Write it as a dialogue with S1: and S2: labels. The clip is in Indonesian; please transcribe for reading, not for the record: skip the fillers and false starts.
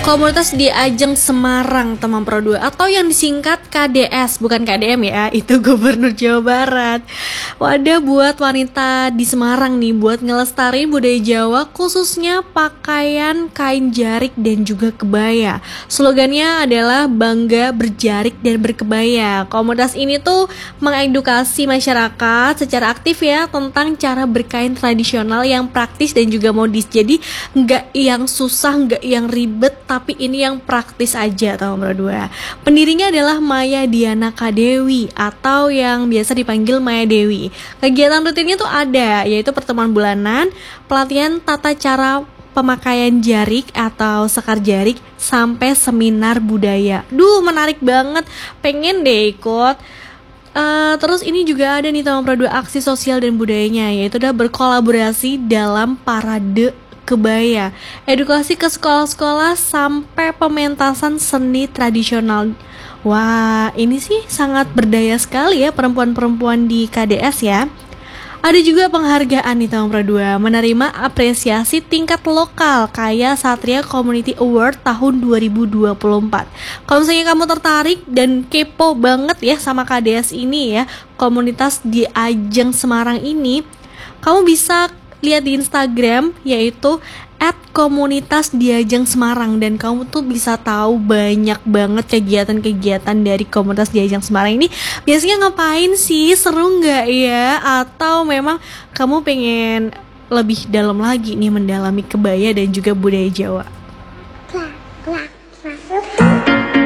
S1: Komunitas di Ajeng Semarang teman Pro 2 atau yang disingkat KDS, bukan KDM ya, itu Gubernur Jawa Barat. Wadah buat wanita di Semarang nih buat ngelestariin budaya Jawa, khususnya pakaian kain jarik dan juga kebaya. Slogannya adalah bangga berjarik dan berkebaya. Komunitas ini tuh mengedukasi masyarakat secara aktif ya tentang cara berkain tradisional yang praktis dan juga modis. Jadi nggak yang susah, nggak yang ribet, tapi ini yang praktis aja teman Pro 2. Pendirinya adalah Maya Diana Kadewi atau yang biasa dipanggil Maya Dewi. Kegiatan rutinnya tuh ada, yaitu pertemuan bulanan, pelatihan tata cara pemakaian jarik atau sekar jarik, sampai seminar budaya. Duh, menarik banget, pengen deh ikut. Terus ini juga ada nih teman Pro 2 aksi sosial dan budayanya, yaitu udah berkolaborasi dalam parade kebaya, edukasi ke sekolah-sekolah sampai pementasan seni tradisional. Wah, ini sih sangat berdaya sekali ya perempuan-perempuan di KDS ya. Ada juga penghargaan nih teman Pro 2, menerima apresiasi tingkat lokal kayak Satria Community Award tahun 2024. Kalau misalnya kamu tertarik dan kepo banget ya sama KDS ini ya, komunitas di Ajeng Semarang ini, kamu bisa lihat di Instagram yaitu @komunitasdiajeng Semarang, dan kamu tuh bisa tahu banyak banget kegiatan-kegiatan dari komunitas di Ajeng Semarang ini. Biasanya ngapain sih, seru nggak ya? Atau memang kamu pengen lebih dalam lagi nih mendalami kebaya dan juga budaya Jawa?